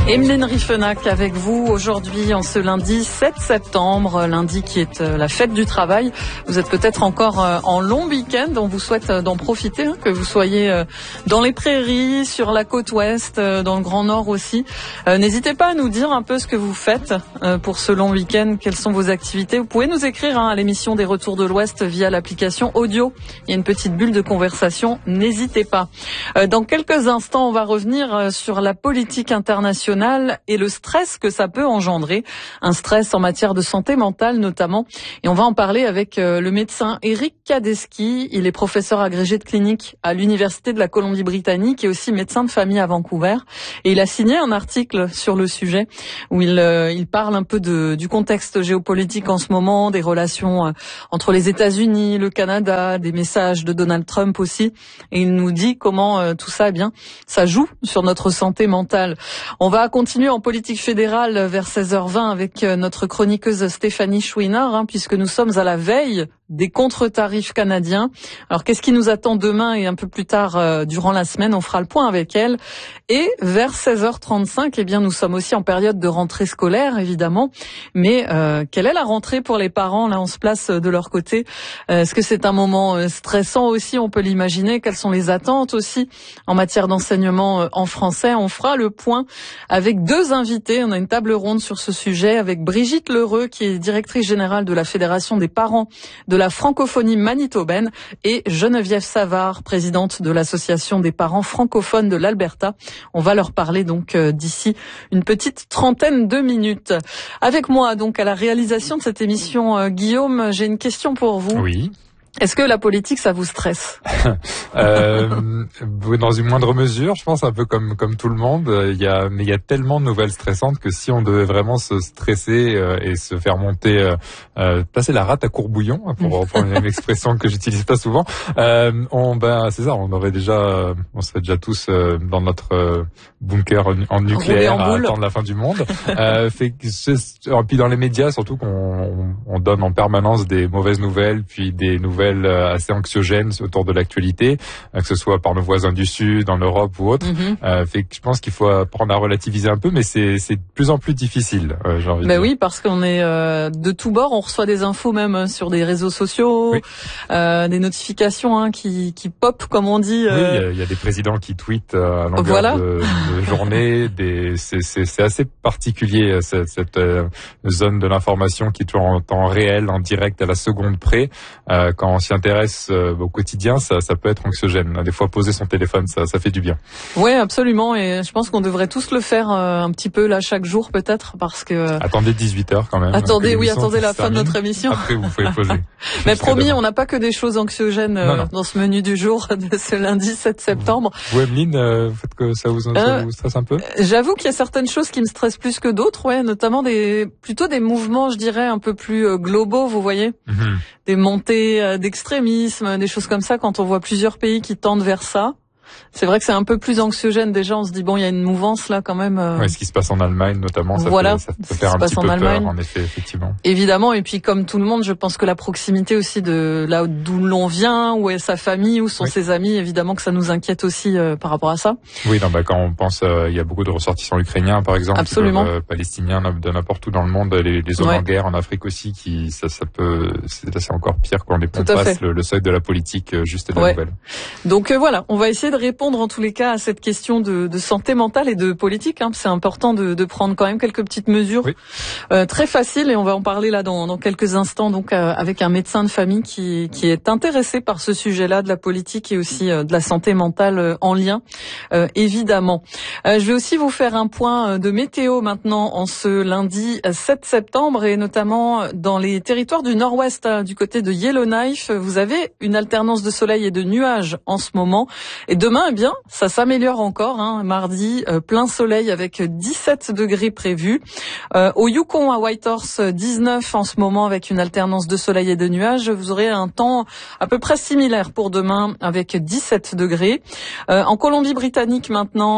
Emeline Riefenach avec vous aujourd'hui en ce lundi 7 septembre, lundi qui est la fête du travail. Vous êtes peut-être encore en long week-end, on vous souhaite d'en profiter, que vous soyez dans les prairies, sur la côte ouest, dans le Grand Nord aussi. N'hésitez pas à nous dire un peu ce que vous faites pour ce long week-end, quelles sont vos activités. Vous pouvez nous écrire à l'émission des Retours de l'Ouest via l'application audio. Il y a une petite bulle de conversation, n'hésitez pas. Dans quelques instants, on va revenir sur la politique internationale et le stress que ça peut engendrer, un stress en matière de santé mentale notamment. Et on va en parler avec le médecin Eric Kadeski. Il est professeur agrégé de clinique à l'Université de la Colombie-Britannique et aussi médecin de famille à Vancouver. Et il a signé un article sur le sujet où il parle un peu du contexte géopolitique en ce moment, des relations entre les États-Unis, le Canada, des messages de Donald Trump aussi. Et il nous dit comment tout ça, ça joue sur notre santé mentale. On va continuer en politique fédérale vers 16h20 avec notre chroniqueuse Stéphanie Chouinard, puisque nous sommes à la veille des contre-tarifs canadiens. Alors qu'est-ce qui nous attend demain et un peu plus tard durant la semaine? On fera le point avec elle. Et vers 16h35, nous sommes aussi en période de rentrée scolaire, évidemment. Mais quelle est la rentrée pour les parents? Là, on se place de leur côté. Est-ce que c'est un moment stressant aussi? On peut l'imaginer. Quelles sont les attentes aussi en matière d'enseignement en français? On fera le point avec deux invités. On a une table ronde sur ce sujet avec Brigitte Lheureux, qui est directrice générale de la Fédération des parents de la francophonie manitobaine, et Geneviève Savard, présidente de l'Association des parents francophones de l'Alberta. On va leur parler donc d'ici une petite trentaine de minutes. Avec moi donc à la réalisation de cette émission, Guillaume, j'ai une question pour vous. Oui. Est-ce que la politique, ça vous stresse? Dans une moindre mesure, je pense, un peu comme tout le monde. Il y a tellement de nouvelles stressantes que si on devait vraiment se stresser et se faire monter, passer la rate à courbouillon, pour reprendre une expression que j'utilise pas souvent, c'est ça. On serait déjà tous dans notre bunker en nucléaire à attendre la fin du monde. Et puis dans les médias, surtout qu'on donne en permanence des mauvaises nouvelles, puis des nouvelles assez anxiogènes autour de l'actualité, que ce soit par nos voisins du Sud, en Europe ou autre. Je pense qu'il faut apprendre à relativiser un peu, mais c'est de plus en plus difficile, j'ai envie de dire. Oui, parce qu'on est de tous bords, on reçoit des infos même sur des réseaux sociaux, oui. Des notifications qui pop, comme on dit. Oui, il y a des présidents qui tweetent à longueur de journée. C'est assez particulier, cette zone de l'information qui est toujours en temps réel, en direct, à la seconde près. Quand on s'y intéresse au quotidien, ça peut être anxiogène. Des fois, poser son téléphone, ça fait du bien. Oui, absolument. Et je pense qu'on devrait tous le faire un petit peu là chaque jour, peut-être, parce que. Attendez 18h quand même. Attendez la fin de notre émission. Après, vous pouvez poser. Mais promis, on n'a pas que des choses anxiogènes dans ce menu du jour de ce lundi 7 septembre. Vous, Emeline, faites que ça vous stresse un peu? J'avoue qu'il y a certaines choses qui me stressent plus que d'autres, notamment plutôt des mouvements, je dirais, un peu plus globaux, vous voyez. Des montées d'extrémisme, des choses comme ça, quand on voit plusieurs pays qui tendent vers ça. C'est vrai que c'est un peu plus anxiogène déjà, on se dit il y a une mouvance là quand même. Ouais, ce qui se passe en Allemagne notamment, ça peut faire un petit peu peur en effet, effectivement. Évidemment, et puis comme tout le monde, je pense que la proximité aussi de là d'où l'on vient, où est sa famille, où sont ses amis, évidemment que ça nous inquiète aussi par rapport à ça. Oui, quand on pense, il y a beaucoup de ressortissants ukrainiens par exemple, palestiniens de n'importe où dans le monde, les zones en guerre en Afrique aussi, c'est encore pire quand on dépasse le seuil de la politique juste de la nouvelle. Donc voilà, on va essayer de répondre en tous les cas à cette question de santé mentale et de politique. C'est important de prendre quand même quelques petites mesures très faciles, et on va en parler là dans quelques instants, donc avec un médecin de famille qui est intéressé par ce sujet-là de la politique et aussi de la santé mentale en lien, évidemment. Je vais aussi vous faire un point de météo maintenant en ce lundi 7 septembre, et notamment dans les territoires du nord-ouest, du côté de Yellowknife. Vous avez une alternance de soleil et de nuages en ce moment. Et demain, ça s'améliore encore. Mardi, plein soleil avec 17 degrés prévus. Au Yukon, à Whitehorse, 19 en ce moment avec une alternance de soleil et de nuages. Vous aurez un temps à peu près similaire pour demain avec 17 degrés. En Colombie-Britannique maintenant, sur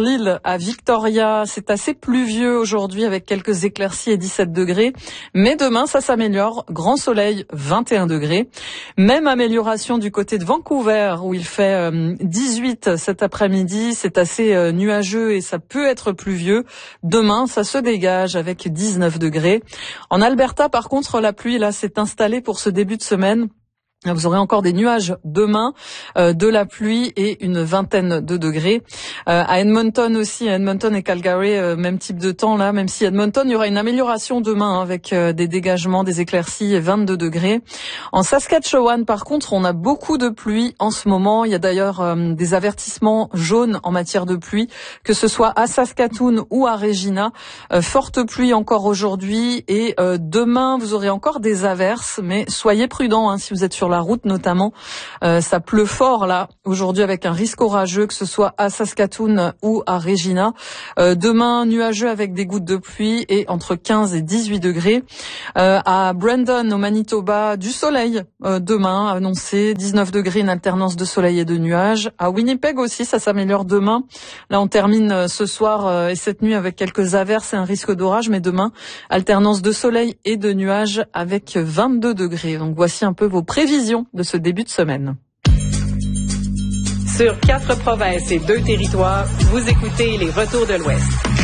l'île à Victoria, c'est assez pluvieux aujourd'hui avec quelques éclaircies et 17 degrés. Mais demain, ça s'améliore. Grand soleil, 21 degrés. Même amélioration du côté de Vancouver où il fait 18 cet après-midi. C'est assez nuageux et ça peut être pluvieux. Demain, ça se dégage avec 19 degrés. En Alberta, par contre, la pluie là s'est installée pour ce début de semaine. Vous aurez encore des nuages demain, de la pluie et une vingtaine de degrés. À Edmonton aussi, à Edmonton et Calgary, même type de temps là, même si Edmonton, il y aura une amélioration demain avec des dégagements, des éclaircies et 22 degrés. En Saskatchewan, par contre, on a beaucoup de pluie en ce moment. Il y a d'ailleurs des avertissements jaunes en matière de pluie, que ce soit à Saskatoon ou à Regina. Forte pluie encore aujourd'hui et demain, vous aurez encore des averses, mais soyez prudents si vous êtes sur la route notamment. Ça pleut fort là aujourd'hui avec un risque orageux que ce soit à Saskatoon ou à Regina. Demain nuageux avec des gouttes de pluie et entre 15 et 18 degrés. À Brandon au Manitoba du soleil demain annoncé 19 degrés, une alternance de soleil et de nuages. À Winnipeg aussi ça s'améliore demain. Là on termine ce soir et cette nuit avec quelques averses et un risque d'orage, mais demain alternance de soleil et de nuages avec 22 degrés. Donc voici un peu vos prévisions de ce début de semaine. Sur 4 provinces et 2 territoires, vous écoutez les Retours de l'Ouest.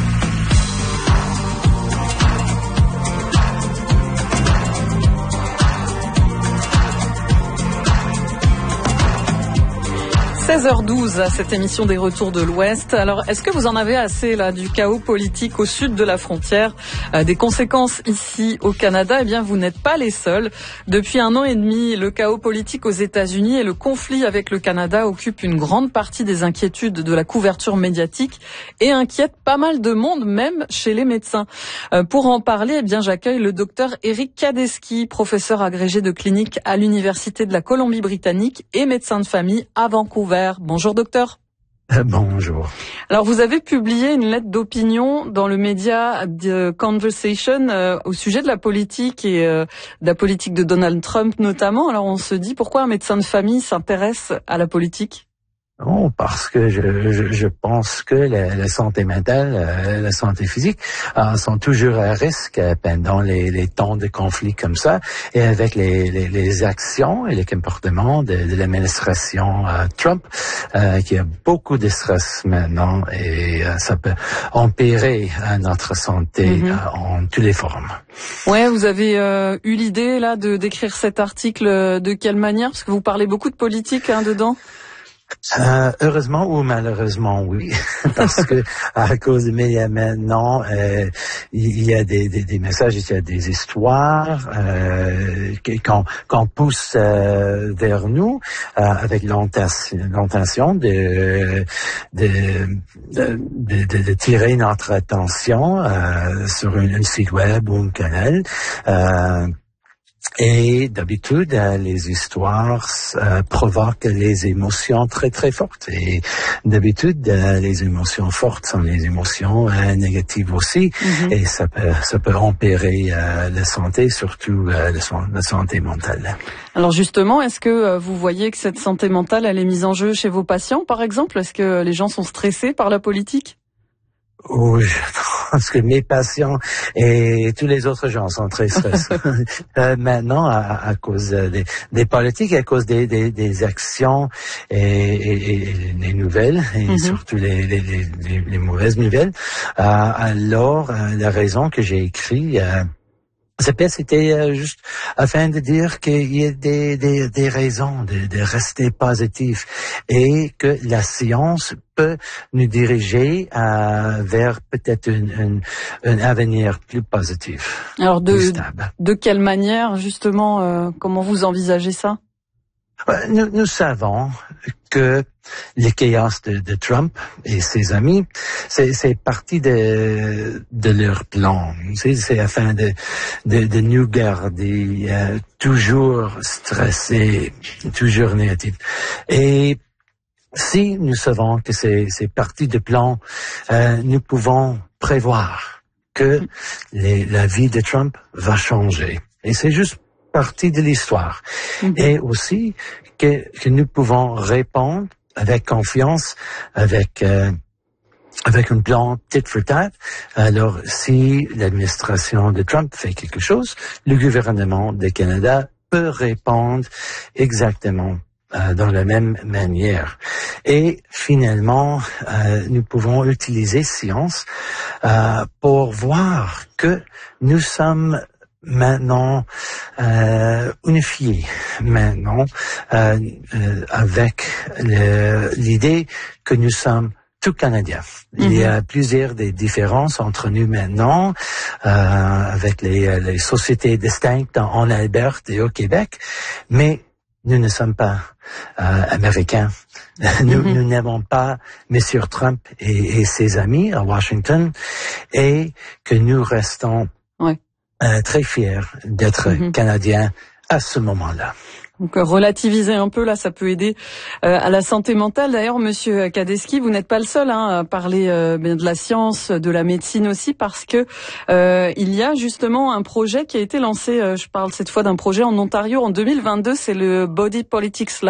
– 16h12 à cette émission des Retours de l'Ouest. Alors, est-ce que vous en avez assez là du chaos politique au sud de la frontière, des conséquences ici au Canada? Eh bien, vous n'êtes pas les seuls. Depuis 1 an et demi, le chaos politique aux États-Unis et le conflit avec le Canada occupent une grande partie des inquiétudes de la couverture médiatique et inquiètent pas mal de monde, même chez les médecins. Pour en parler, eh bien, j'accueille le docteur Eric Kadeski, professeur agrégé de clinique à l'Université de la Colombie-Britannique et médecin de famille à Vancouver. Bonjour docteur. Bonjour. Alors vous avez publié une lettre d'opinion dans le média The Conversation au sujet de la politique et de la politique de Donald Trump notamment. Alors on se dit pourquoi un médecin de famille s'intéresse à la politique? Oh, parce que je pense que la santé mentale, la santé physique sont toujours à risque pendant les temps de conflit comme ça, et avec les actions et les comportements de l'administration Trump, qui a beaucoup de stress maintenant, et ça peut empirer notre santé en toutes les formes. Ouais, vous avez eu l'idée là de d'écrire cet article de quelle manière? Parce que vous parlez beaucoup de politique dedans. Heureusement ou malheureusement, oui, parce que à cause des médias maintenant, il y a des messages, il y a des histoires qu'on pousse vers nous avec l'intention de tirer notre attention sur un site web ou un canal. Et d'habitude, les histoires provoquent les émotions très très fortes. Et d'habitude, les émotions fortes sont les émotions négatives aussi. Et ça peut empirer la santé, surtout la santé mentale. Alors justement, est-ce que vous voyez que cette santé mentale, elle est mise en jeu chez vos patients, par exemple? Est-ce que les gens sont stressés par la politique? Oui, je pense que mes patients et tous les autres gens sont très stressés maintenant à cause des politiques, à cause des actions et les nouvelles, et surtout les mauvaises nouvelles. Alors, la raison que j'ai écrit c'était juste afin de dire qu'il y a des raisons de rester positif et que la science peut nous diriger vers peut-être un avenir plus positif. Alors de quelle manière justement, comment vous envisagez ça? Nous savons que le chaos de Trump et ses amis, c'est partie de leur plan. C'est afin de nous garder toujours stressés, toujours négatifs. Et si nous savons que c'est partie de plan, nous pouvons prévoir que la vie de Trump va changer. Et c'est juste partie de l'histoire. Et aussi que nous pouvons répondre avec confiance, avec avec un plan tit for tat. Alors, si l'administration de Trump fait quelque chose, le gouvernement du Canada peut répondre exactement dans la même manière. Et finalement, nous pouvons utiliser science pour voir que nous sommes maintenant unifiés maintenant avec l'idée que nous sommes tout Canadiens. Il y a plusieurs des différences entre nous maintenant, avec les sociétés distinctes en Alberta et au Québec, mais nous ne sommes pas américains. Nous n'avons pas M. Trump et ses amis à Washington, et que nous restons très fiers d'être Canadiens à ce moment-là. Donc relativiser un peu, là, ça peut aider à la santé mentale. D'ailleurs, Monsieur Kadeski, vous n'êtes pas le seul à parler de la science, de la médecine aussi, parce que il y a justement un projet qui a été lancé. Je parle cette fois d'un projet en Ontario en 2022. C'est le Body Politics Lab.